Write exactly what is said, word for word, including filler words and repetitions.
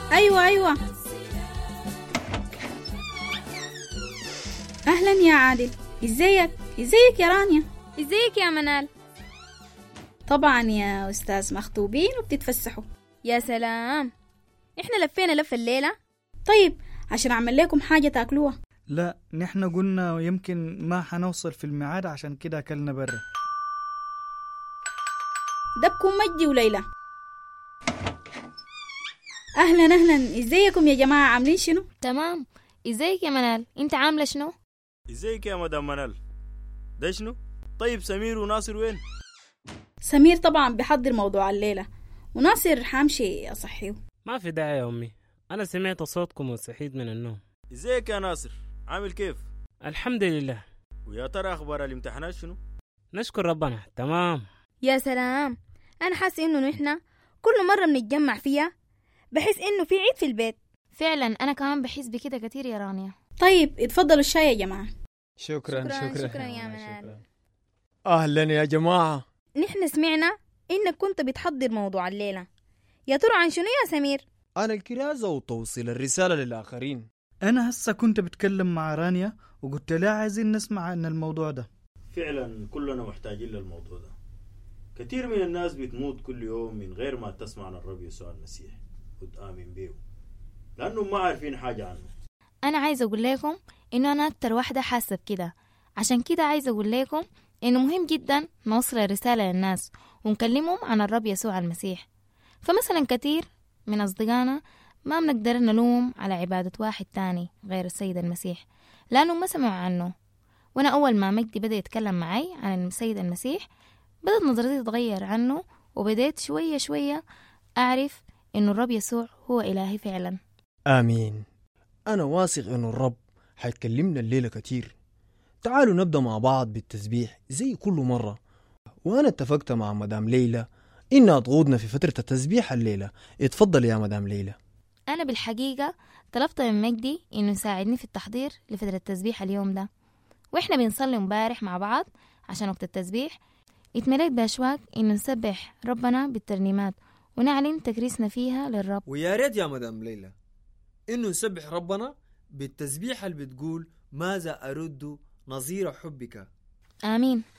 أيوة أيوة. أهلا يا عادل، إزيك؟ إزيك يا رانيا؟ إزيك يا منال؟ طبعا يا أستاذ، مخطوبين وبتتفسحوا. يا سلام، إحنا لفينا لفة الليلة. طيب عشان أعمل لكم حاجة تاكلوها. لا، نحن قلنا يمكن ما حنوصل في الميعاد، عشان كده أكلنا برا. دبكم مجدي وليلى. أهلا أهلا، إزيكم يا جماعة؟ عاملين شنو؟ تمام. إزيك يا منال؟ أنت عاملة شنو؟ إزيك يا مدام منال؟ ده شنو؟ طيب سمير وناصر وين؟ سمير طبعا بيحضر موضوع الليلة، وناصر حامشي أصحيه. ما في داعي يا أمي، أنا سمعت صوتكم وصحيت من النوم. إزيك يا ناصر؟ عامل كيف؟ الحمد لله. ويا ترى أخبار الامتحانات شنو؟ نشكر ربنا تمام. يا سلام، أنا حاسة إنه نحن كل مرة بنتجمع فيها بحس إنه في عيد في البيت. فعلا أنا كمان بحس بكده كتير يا رانيا. طيب اتفضلوا الشاي يا جماعة. شكرا شكرا, شكرا, شكرا يا منال. أهلا يا جماعة. نحن سمعنا إنك كنت بتحضر موضوع الليلة، يا ترى عن شنو يا سمير؟ عن الكرازة وتوصيل الرسالة للآخرين. أنا هسه كنت بتكلم مع رانيا وقلت لها عايزين نسمع عن الموضوع ده. فعلا كلنا محتاجين للموضوع ده. كثير من الناس بتموت كل يوم من غير ما تسمع عن الرب يسوع المسيح وتآمن بيه، لأنهم ما عارفين حاجة عنه. أنا عايزة أقول لكم إنه أنا أكتر واحدة حاسة بكده، عشان كده عايزة أقول لكم إنه مهم جدا نوصل الرسالة للناس ونكلمهم عن الرب يسوع المسيح. فمثلا كتير من أصدقائنا ما بنقدر نلوم على عبادة واحد تاني غير السيد المسيح، لأنه ما سمعوا عنه. وأنا أول ما مجدي بدأ يتكلم معي عن السيد المسيح بدأت نظرتي تتغير عنه، وبدأت شوية شوية أعرف إنه الرب يسوع هو إلهي فعلا. آمين. أنا واثق إنه الرب حيتكلمنا الليلة كتير. تعالوا نبدأ مع بعض بالتسبيح زي كل مرة، وأنا اتفقت مع مدام ليلى إنها تغودنا في فترة التسبيح الليلة. اتفضل يا مدام ليلى. أنا بالحقيقة طلبت من مجدي إنه يساعدني في التحضير لفترة التسبيح اليوم ده، وإحنا بنصلي مبارح مع بعض عشان وقت التسبيح اتمليت بأشواق إنه نسبح ربنا بالترنيمات ونعلن تكريسنا فيها للرب. ويا ريت يا مدام ليلى إنه نسبح ربنا بالتسبيح اللي بتقول ماذا أرد نظير حبك. آمين.